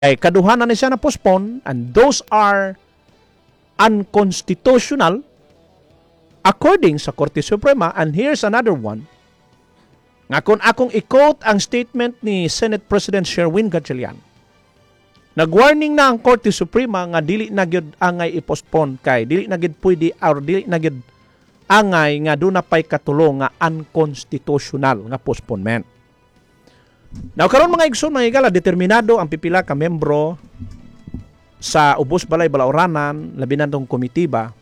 Kay kaduhanan na siya na postpone and those are unconstitutional according sa Korte Suprema. And here's another one. Nga kung akong i-quote ang statement ni Senate President Sherwin Gatchalian, nag-warning na ang Korte Suprema nga dili na gyud angay i-postpone kay dili na gyud pwede or dili na gyud angay nga doon na pa'y katulong nga unconstitutional nga postponement. Now, karon mga igsoon, mga igala, determinado ang pipila ka membro sa Ubos Balay Balaoranan, labi na itong komitiba,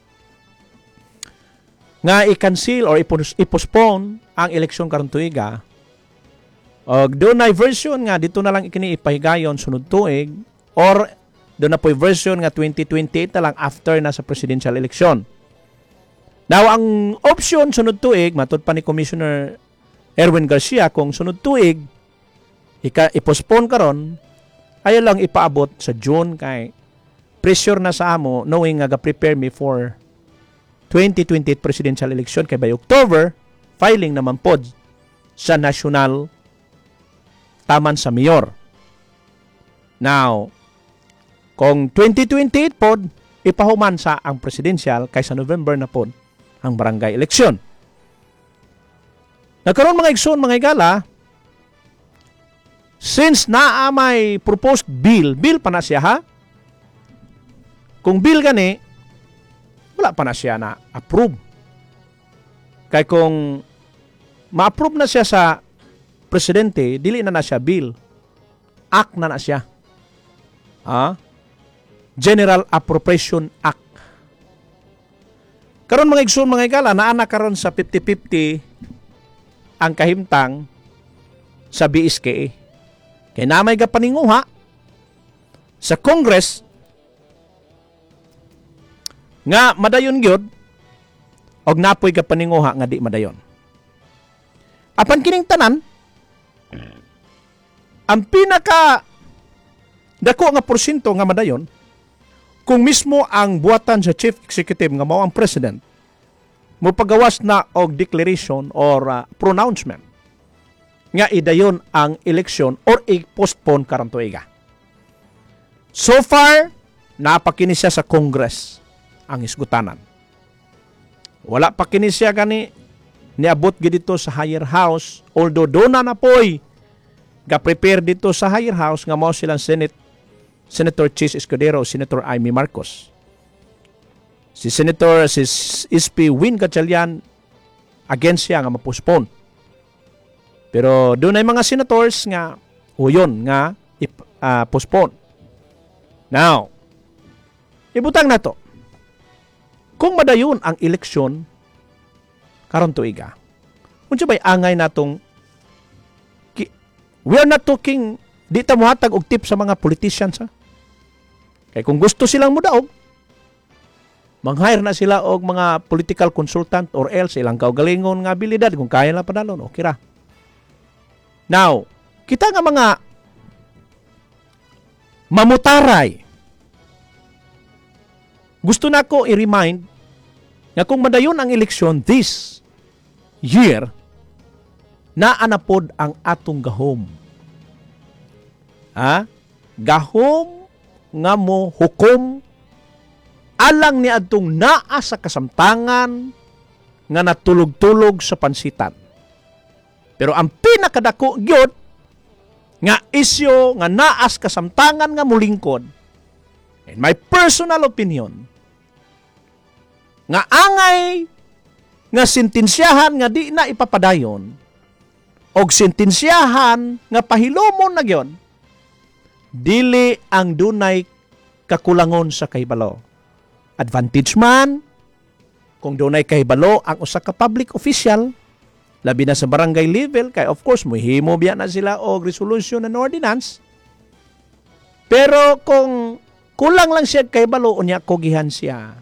nga i-cancel or i-postpone ang eleksyon karon tuiga. O doon na version nga, dito na lang ikiniipahigayon sunod tuig, or doon na po version nga 2028 na lang after na sa presidential election. Now, ang option sunod tuig, matod pa ni Commissioner Erwin Garcia, kung sunod tuig, i-postpone karon, ayaw lang ipaabot sa June kay pressure na sa amo knowing nga prepare me for 2028 presidential election kay by October, filing naman pod sa national taman sa mayor. Now, kung 2028 pod, ipahuman sa ang presidential kay sa November na pod ang barangay election. Nagkaroon mga igsoon, mga igala, since naa may proposed bill pa na siya ha? Kung bill gani, wala pa na siya na approve. Kaya kung ma-approve na siya sa presidente, dili na siya bill. Act na siya. General Appropriation Act. Karon mga igsoon, mga igala, naana karon sa 50-50 ang kahimtang sa BSKA. Kaya namay ka paninguha sa Congress nga madayon gyud og napoy ka paninguha nga di madayon. Apan kining tanan, ang pinaka dako nga porsyento nga madayon kung mismo ang buhatan sa Chief Executive nga mao ang President mo pagawas na og declaration or pronouncement nga idayon ang eleksyon or i-postpone karong tuiga. So far, napakini siya sa Congress ang isgutanan. Wala pa kini siya gani niabot gid dito sa higher house, although doon na po'y ga-prepare dito sa higher house nga mao silang Senator Chis Escudero, Senator Amy Marcos. Si SP Win Gatchalian against siya nga ma-postpone. Pero doon ay mga senators nga uyon nga postpone. Now, ibutang na to. Kung madayon ang eleksyon karon tuiga, unsa bay angay natong we are not talking di ta mohatag og tip sa mga politicians ha. Kay kung gusto silang mudaog, mang-hire na sila og mga political consultant or else ilang kaugalingon nga abilidad kung kaya lang padalon, okay ra. Now, kita nga mga mamutaray. Gusto na ko i-remind na kung madayon ang eleksyon this year, naanapod ang atong gahom. Gahom nga mo hukom alang ni adtong naa sa kasamtangan nga natulog-tulog sa pansitan. Pero ang pinakadako gyud nga isyo nga naas kasamtangan nga mulingkod, in my personal opinion, nga angay nga sentensyahan nga di na ipapadayon og sentensyahan nga pahilomon na gyud, dili ang dunay kakulangon sa kahibalo. Advantage man kung dunay kahibalo ang usa ka public official, labi na sa barangay level, kay of course, muhimo biya na sila o resolution and ordinance. Pero kung kulang lang siya kay balo, unya kogihan siya.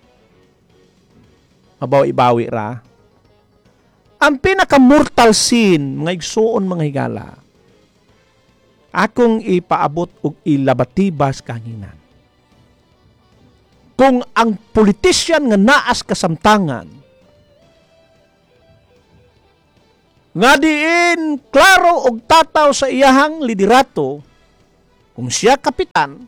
Mabawi-bawi ra. Ang pinaka-mortal sin, mga igsuon, mga higala, akong ipaabot og ilabatibas kanginan. Kung ang politician nga naas kasamtangan, nga diin klaro og tataw sa iyahang liderato kung siya kapitan,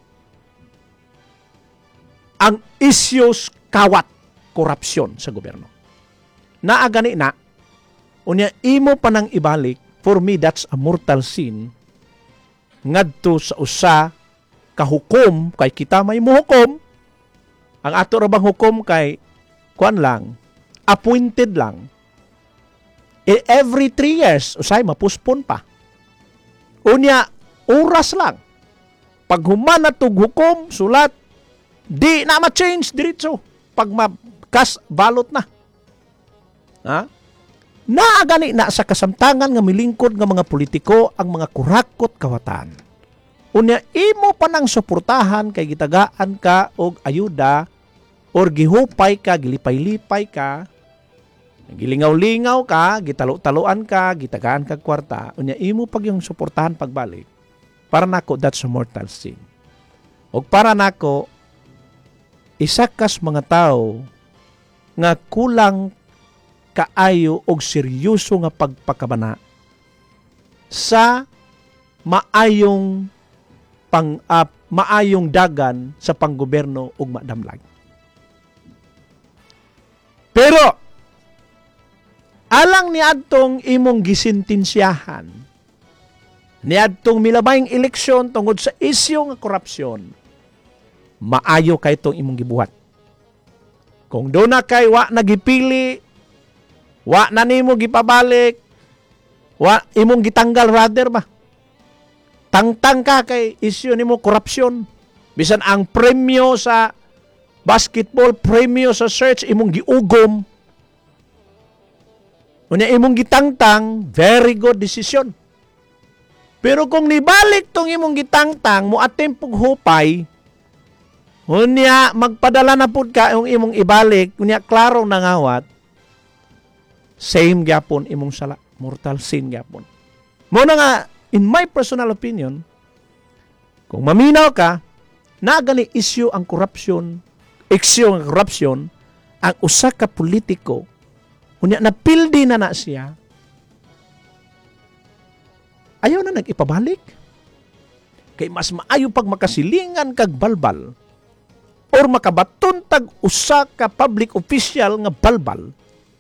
ang issues kawat korupsyon sa gobyerno. Naagani na, unya imo pa nang ibalik, for me that's a mortal sin, ngadto sa usa kahukom, kay kita may muhukom, ang ato ra bang hukom kay, kuan lang, appointed lang. Every 3 years, usay mapuspon pa. Unya, oras lang. Pag humana tug hukom, sulat, di na ma-change diretso. Pag makas, balot na. Ha? Naagani na sa kasamtangan nga milingkod nga mga politiko ang mga kurakot kawatan. Unya, imo pa nang suportahan kay gitagaan ka og ayuda or gihupay ka, gilipay-lipay ka, gilingaw-lingaw ka, gitalo-taloan ka, gitagaan ka kwarta, unya imo pag yung suportahan pagbalik, para nako that's a mortal sin. O para nako, isa kas mga tao nga kulang kaayo og seryoso nga pagpakabana sa maayong maayong dagan sa panggoberno ug madamlag. Pero alang niadtong imong gisintensyahan, niadtong milabayng eleksyon tungod sa isyu nga korupsyon, maayo kay itong imong gibuhat. Kung doon na kay wa nagipili, wa na nimo gipabalik, wa imong gitanggal rather ba? Tangtang ka kay isyu nimo korupsyon. Bisan ang premyo sa basketball, premyo sa search, imong giugom. Unya imong gitangtang, very good decision. Pero kung nibalik tong imong gitangtang, mo attempt hupay, unya magpadala na pud ka yung imong ibalik, unya klaro nangawat, same gyapon imong sala, mortal sin gyapon. Mo na nga, in my personal opinion, kung maminaw ka, nagali issue ang korupsyon, ang usa ka politiko, unya napildi na siya, ayaw na nag-ipabalik. Kay mas maayo pag makasilingan kag balbal, or makabaton tag usa ka public official nga balbal,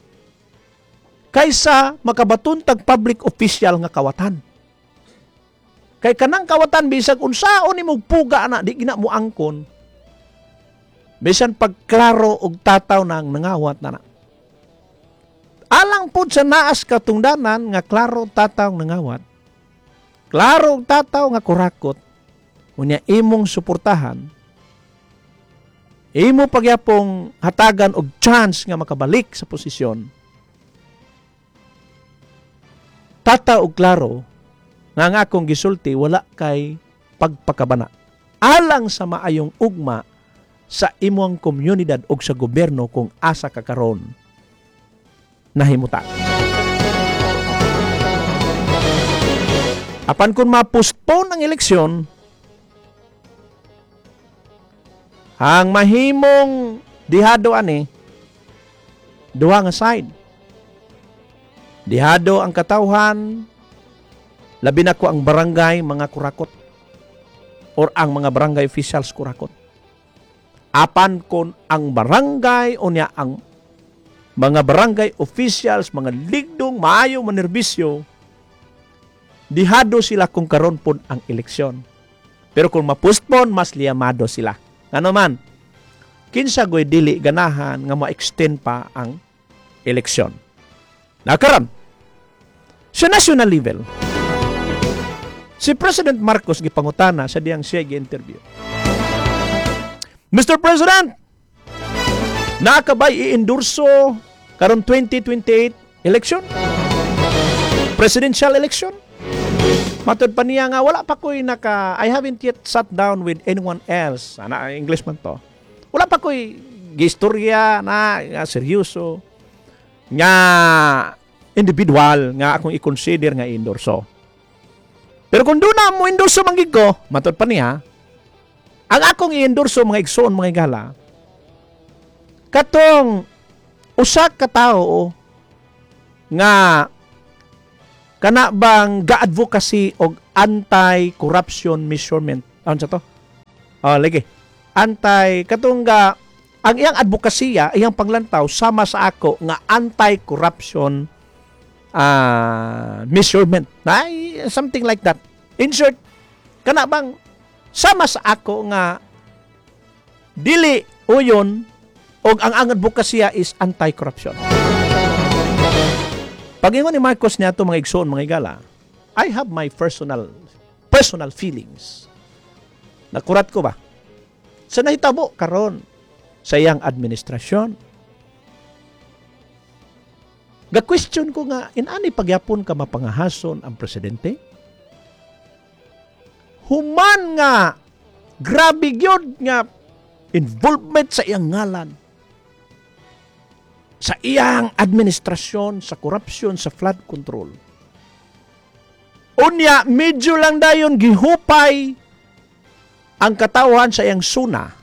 kaysa makabaton tag public official nga kawatan. Kay kanang kawatan bisag unsaon imong puga na di gina mo angkon. Bisan pagklaro og tataw nang nangawat na. Alang pud sa naas katungdanan nga klaro tataw nangawat. Klaro og tataw nga kurakot. Unya imong suportahan. Imo pagyapong hatagan og chance nga makabalik sa posisyon. Tataw og klaro nga akong gisulti wala kay pagpakabana. Alang sa maayong ugma sa imong komunidad o sa gobyerno kung asa ka karon nahimutan. Apan kung ma-postpone ang eleksyon, ang mahimong dihado ani, duha nga side. Dihado ang katawhan, labi na ko ang barangay mga kurakot or ang mga barangay officials kurakot. Apan kon ang barangay o niya ang mga barangay officials, mga ligdong, maayo, manerbisyo, dihado sila kung karon po ang eleksyon. Pero kung mapostpone, mas liyamado sila. Ano man, kinsa goy dili ganahan nga ma-extend pa ang eleksyon. Nakaron, sa national level, si President Marcos gipangutana sa diyang siya gi-interview. Mr. President, nakabay i-endorso karon 2028 election? Presidential election? Matod pa niya nga, wala pa ko'y I haven't yet sat down with anyone else. English man to. Wala pa ko'y gistorya na seryoso nga individual nga akong i-consider nga i-endorso. Pero kung doon na mo endorso manggig ko, matod pa niya, ang akong i-endorso mga igsoon, mga igala, katong usak ka tao nga kana bang ga-advocacy og anti-corruption measurement Ano sa to? Lagi. Katungga, ang iyang advokasya, iyang paglantaw, sama sa ako nga anti-corruption measurement. Something like that. In short, kana bang sama sa ako nga dili uyon o ang advokasya is anti-corruption. Pag-ingon ni Marcos niya ito, mga igsoon, mga igala, I have my personal feelings. Nakurat ko ba? Sa nahitabo karon sa iyang administrasyon. Ga-question ko nga, inani pagyapon ka mapangahason ang presidente? Human nga, grabe gyud nga involvement sa iyang ngalan. Sa iyang administrasyon, sa korupsyon, sa flood control. Unya, medyo lang dayon gihupay ang katawhan sa iyang suna.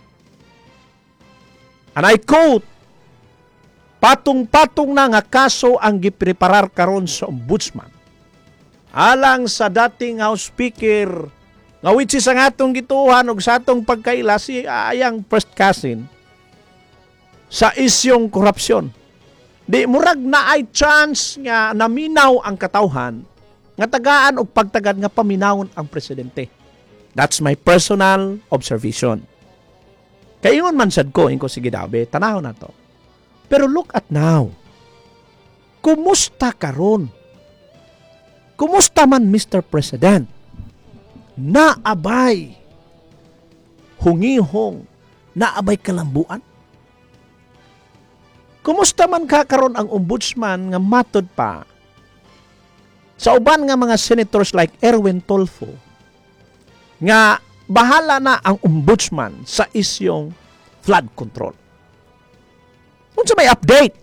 And I quote, patong-patong na nga kaso ang gipreparar karon sa ombudsman. Alang sa dating House Speaker, nga which is ang atong gituhan og sa atong pagkaila si ayang first cousin sa isyong korupsyon. Di murag na ay chance nga naminaw ang katawhan nga tagaan og pagtagad nga paminawon ang presidente. That's my personal observation. Kaingon man sad ko, inko sige dabe, tanaw na to. Pero look at now. Kumusta karon? Kumusta man Mr. President? Naabay hungihong, naabay kalambuan? Kumusta man ka karon ang ombudsman nga matod pa sa uban nga mga senators like Erwin Tulfo nga bahala na ang ombudsman sa isyong flood control? Unsa may update?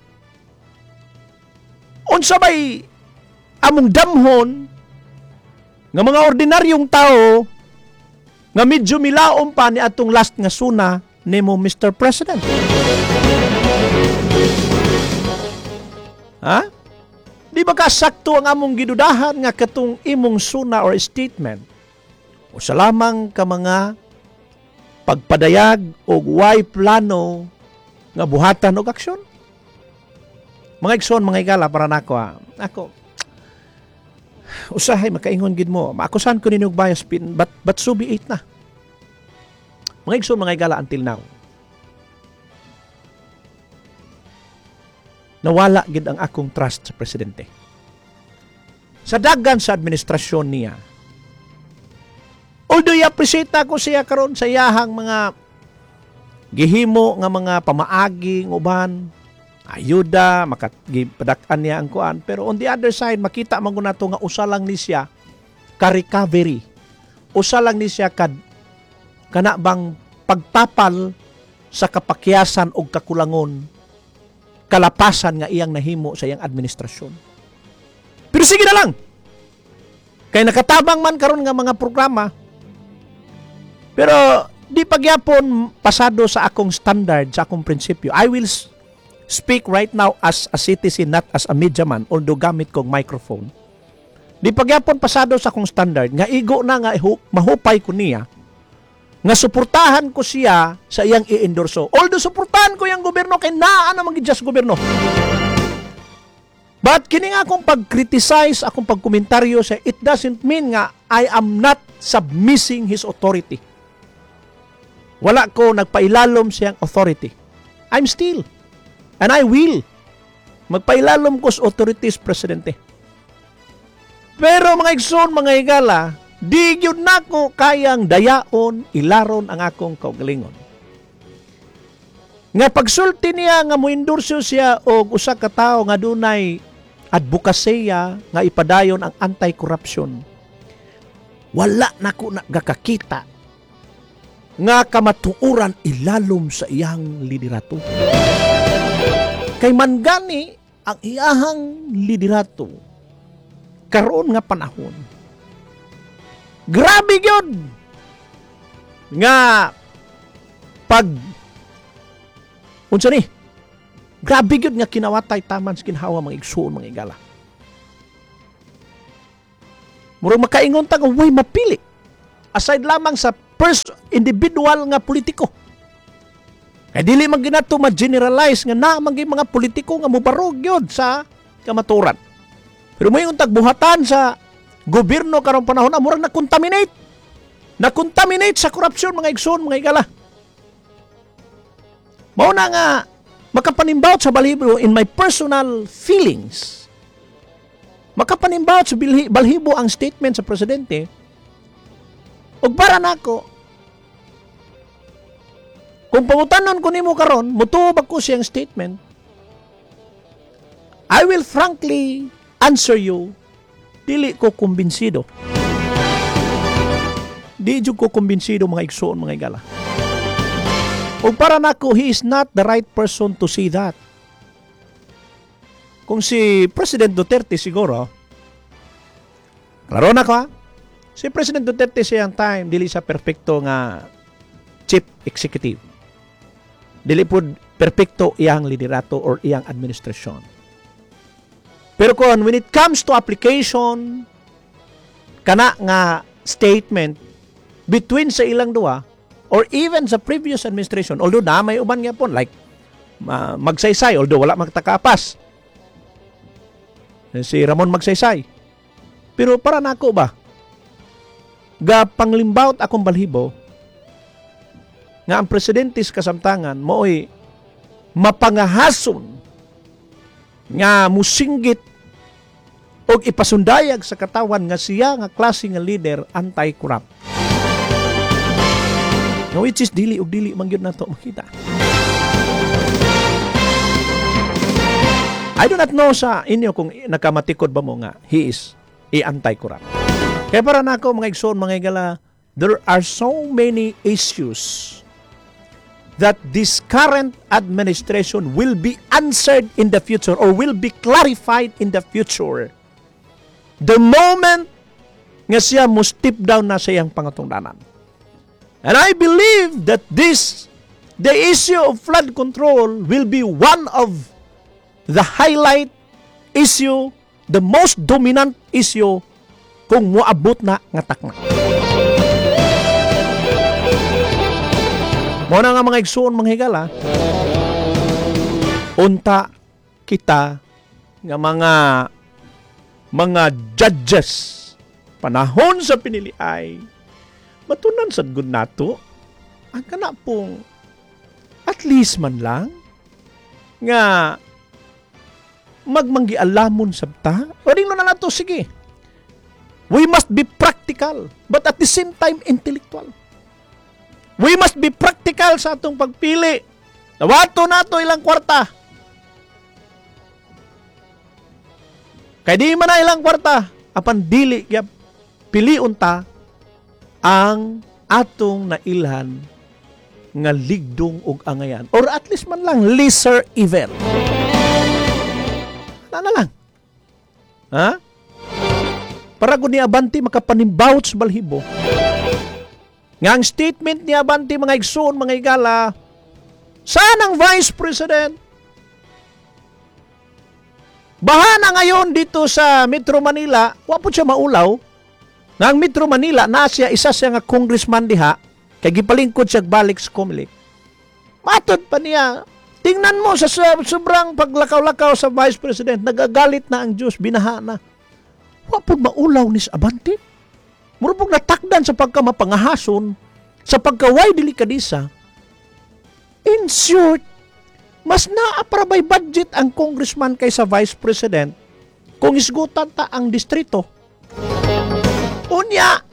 Unsa may among damhon nga mga ordinaryong tao nga medyo milaom pa ni atong last nga suna nimo Mr. President? Ha? Di ba kasakto ang among gidudahan nga katong imong suna or statement? O sa lamang ka mga pagpadayag o way plano nga buhatan og aksyon? Mga igsoon, mga igala, para nako Ako, usahay, makaingon gid mo. Maakusan ko ninyo bias pin, but so be it na. Mga igsoon, mga igala, until now. Nawala gid ang akong trust sa presidente. Sa dagan sa administrasyon niya, although i-appreciate ako siya karon sa iyahang mga gihimo nga mga pamaagi ng uban, ayuda, makagipadak-an niya ang kuan. Pero on the other side, makita man ko nato nga usa lang ni siya ka-recovery. Usa lang ni siya kana bang pagpapal sa kapakyasan o kakulangon, kalapasan nga iyang nahimo sa iyang administrasyon. Pero sige na lang. Kay nakatabang man karon nga mga programa. Pero di pagyapon pasado sa akong standard, sa akong prinsipyo. I will speak right now as a citizen, not as a media man, although gamit kong microphone. Di pagyapon pasado sa akong standard, nga igo na nga mahupay ko niya, nga suportahan ko siya sa iyang i-endorso. Although suportahan ko yung gobyerno, kay naa na mag-adjust gobyerno. But kini nga akong pag-criticize, akong pag-komentaryo sa, it doesn't mean nga I am not submissing his authority. Wala ko nagpailalom siyang authority. I'm still, and I will, magpailalom ko sa authorities, presidente. Pero mga igsoon, mga igala, di gyud nako kayang dayaon, ilaron ang akong kaugalingon. Nga pagsulti niya nga moendorso siya og usa ka tawo nga dunay advokasya nga ipadayon ang anti-corruption. Wala nako nagakakita nga kamatuuran ilalom sa iyang liderato. Kay mangani ang iyahang liderato karon nga panahon. Grabe gyud nga unsa ni? Grabe gyud nga kinawatay taman sa ginhawa mga igsoon, mga igala. Murag makaingon ta nga way mapili. aside lamang sa individual nga politiko. Kaya dili man ginato ma-generalize nga na mga politiko nga mubarog yun sa kamaturan. Pero may yung tagbuhatan sa gobyerno karong panahon na murang na-contaminate. Na-contaminate sa korupsyon, mga igsoon, mga igala. Mao na nga makapanimbaut sa balhibo in my personal feelings. Makapanimbaut sa balhibo ang statement sa presidente. Og para nako, kung pangutanon ko nimo karon, mutuo ba ko siyang statement, I will frankly answer you, dili ko kumbinsido. Di jud ko kumbinsido, mga igsoon, mga igala. O para nako, he is not the right person to say that. Kung si President Duterte siguro, klaro na ko, si President Duterte siyang time, dili sa perfecto nga chief executive. Dili po perfecto iyang liderato or iyang administrasyon. Pero when it comes to application, kana nga statement between sa ilang duwa, or even sa previous administration, although na may uban nga po, like Magsaysay, although wala magtakapas. Si Ramon Magsaysay. Pero para nako ba, ga panglimbawt akong balhibo, nga ang presidente sa kasamtangan mooy mapangahason nga musinggit og ipasundayag sa katawan nga siya nga klase nga leader anti-corrupt. Which is dili og dili man gyud nato makita. I do not know sa inyo kung nakamatikod ba mo nga he is anti-corrupt. Kaya para nako mga igsoon, mga igala, there are so many issues that this current administration will be answered in the future or will be clarified in the future. The moment nga siya mo step down na sa iyang pangatungdanan. And I believe that the issue of flood control will be one of the highlight issue, the most dominant issue kung moabot na nga takna. Muna nga mga igsoon, mga higala, unta kita nga mga judges panahon sa pinili ay matunan sa good nato ang kana pong at least man lang nga magmanggialamon sabta o rin na nato, sige, we must be practical but at the same time intellectual. We must be practical sa atong pagpili. Nawato nato ilang kwarta. Kaya di man na ilang kwarta, apan dili kaya piliun ta ang atong nailhan nga ligdong og angayan. Or at least man lang lesser evil. Na lang. Ha? Para kung ni Abante makapanimbaut sa balhibo. Nga ang statement ni Abante, mga igsoon, mga igala, saan ang Vice President? Baha na ngayon dito sa Metro Manila, wapo siya maulaw, nga ang Metro Manila, isa siya nga congressman diha, kay gipalingkod siya balik sa Comelec. Matod pa niya, tingnan mo sa sobrang paglakaw-lakaw sa Vice President, nagagalit na ang Diyos, binaha na. Wapo maulaw ni Abante? Murupog natakdan sa pagkamapangahason, sa pagkaway delikadisa. In short, mas naaprabay budget ang congressman kaysa vice president kung isgutan ta ang distrito. Unya,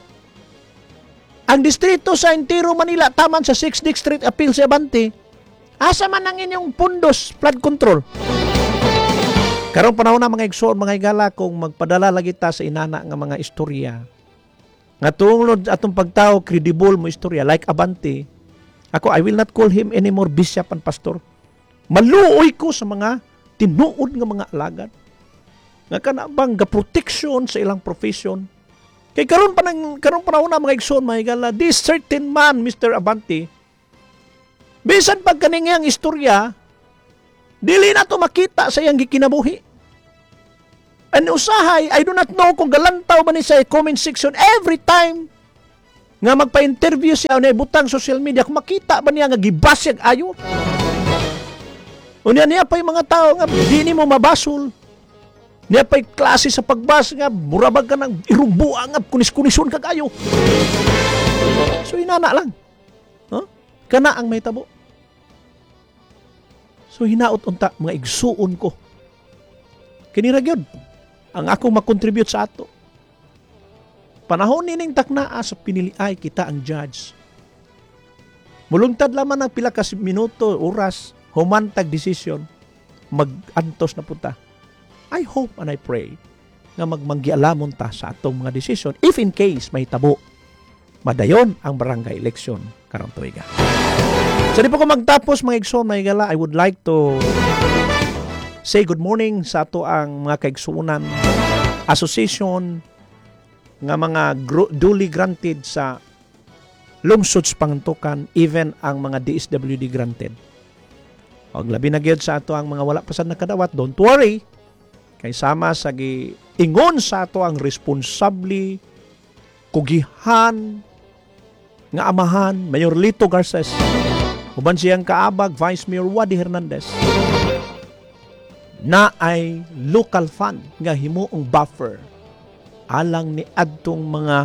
ang distrito sa Entero Manila, taman sa 6th District Appeal sa Abante, asa man ang inyong pundos flood control? Karong panahon na mga igsoon, mga igala, kung magpadala lagi ta sa inana nga mga istorya, nga tungod atong pagtao credible mo istorya like Abante, ako I will not call him anymore bishop and pastor. Maluoy ko sa mga tinuod nga mga alagad nga kanabang ga protection sa ilang profession. Kay karon panahon na mga igsoon, mga igala, this certain man, Mr. Abante, bisan pag kaningyang istorya, dili na to makita sa iyang gikinabuhi. And usahay, I do not know kung galantaw ba ni sa comment section every time nga magpa-interview siya na butang social media kung makita ba niya nga gibasyag ayo. Unya niya pa yung mga tao nga di ni mo mabasol. Niya pa'y klase sa pagbas nga murabag ka ng irumbuang nga kunis-kunison ka kayo. So inana lang. Huh? Kana ang may tabo. So hinaot unta mga igsuon ko. Kinira gyud ang akong makontribute sa ato. Panahon nining taknaa sa piniliay kita ang judge. Mulungtad lamang ng pila ka minuto, oras, humantag desisyon, mag-antos na punta. I hope and I pray nga magmanggialamon ta sa atong mga desisyon if in case may tabo. Madayon ang barangay election karong tuiga. So di po ko magtapos mga igsoon, mga igala, I would like to say good morning sa ato ang mga kaigsuunan association nga mga duly granted sa lungsod sa Pangantukan, even ang mga DSWD granted. O labi na gyud sa ato ang mga wala pa sad nakadawat, don't worry. Kay sama sa giingon sa ato ang responsable kugihan nga amahan Mayor Lito Garces, uban siyang kaabag Vice Mayor Wadi Hernandez, na ay local fund nga himuong buffer alang ni adtong mga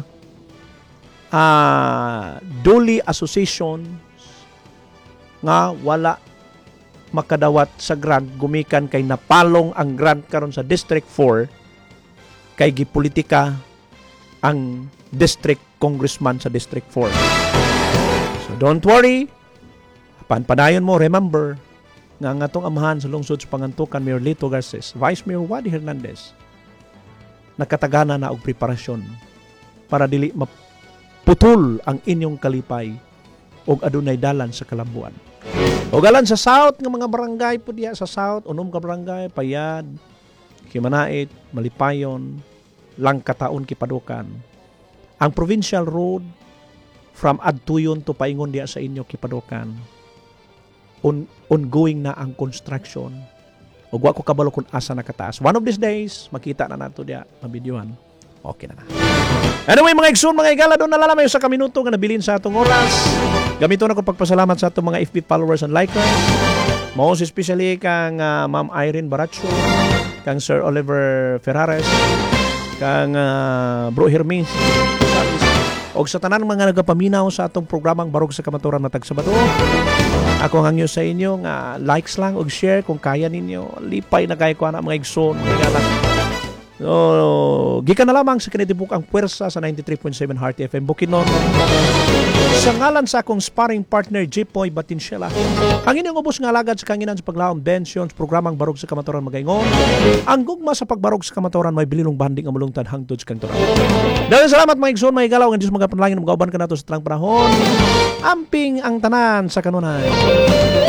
duly associations nga wala makadawat sa grant gumikan kay napalong ang grant karon sa District 4 kay gipolitika ang district congressman sa District 4. So don't worry, panpadayon mo, remember nga ang atong amahan sa lungsod sa Pangantukan Mayor Lito Garces, Vice Mayor Wadi Hernandez, nakatagana na og preparasyon para dili maputol ang inyong kalipay og adunay dalan sa kalambuan. O galan sa South nga mga barangay po diya sa South, unom ka barangay, Payad, Kimanait, Malipayon, Langkataon, Kipadukan. Ang provincial road from Adtuyon to Paingon diya sa inyo, Kipadukan, ongoing na ang construction. O wa ko kabalo kung asa nakataas. One of these days, makita na nato diya, mabidyohan. Okay na na. Anyway, mga igsoon, mga igala, doon nalalamay sa kaminuto nga nabilin sa atong oras. Gamito na ko pagpasalamat sa atong mga FB followers and likers. Most especially kang Ma'am Irene Baracho, kang Sir Oliver Ferrares, kang Bro Hermes, o sa tanan mga nagapaminaw sa atong programang Barog sa Kamaturan matag Sabado. Ako hangyo sa inyo nga likes lang og share kung kaya ninyo. Lipay na kay ko ana mga igsoon, mga igala. So, gikan na lamang sa kinitibuk ang puwersa sa 93.7 Heart FM Bukidnon. Sa ngalan sa akong sparring partner, Jipoy Batinsyela, ang inyong ubos nga alagad sa kanginan sa paglaom Bensions, programang Barog sa Kamaturan Magaingon. Ang gugma sa pagbarog sa Kamaturan, may bililong banding ang mulungtad hangtod sa kanturan. Dahil salamat mga igsoon, mga igalaw, ang Diyos mga panalangin, magauban ka nato sa talang panahon. Amping ang tanan sa kanunay.